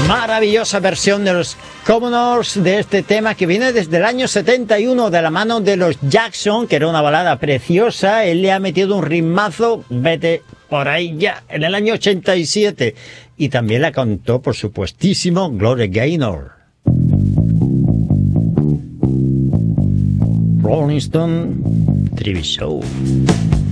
Maravillosa versión de los Commodores de este tema que viene desde el año 71 de la mano de los Jackson, que era una balada preciosa. Él le ha metido un ritmazo, vete por ahí ya, en el año 87. Y también la cantó, por supuestísimo, Gloria Gaynor. Rolling Stone Trivia Show.